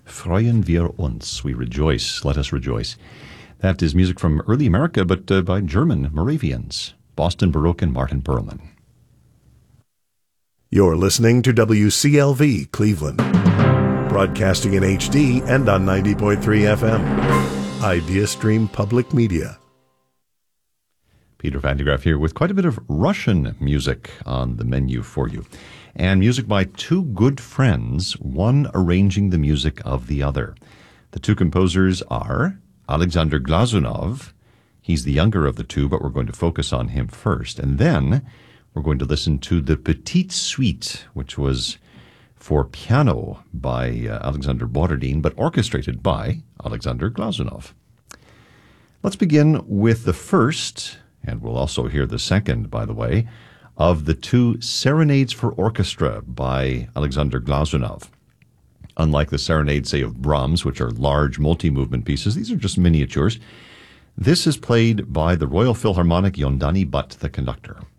Freuen wir uns. We rejoice. Let us rejoice. That is music from early America, but by German Moravians. Boston Baroque and Martin Perlman. You're listening to WCLV Cleveland, broadcasting in HD and on 90.3 FM. Idea Stream Public Media. Peter Van de Graaff here with quite a bit of Russian music on the menu for you. And music by two good friends, one arranging the music of the other. The two composers are Alexander Glazunov. He's the younger of the two, but we're going to focus on him first. And then we're going to listen to the Petite Suite, which was for piano by Alexander Borodin, but orchestrated by Alexander Glazunov. Let's begin with the first, and we'll also hear the second, by the way, of the two Serenades for Orchestra by Alexander Glazunov. Unlike the serenades, say, of Brahms, which are large multi-movement pieces, these are just miniatures. This is played by the Royal Philharmonic Yondani Butt, the conductor.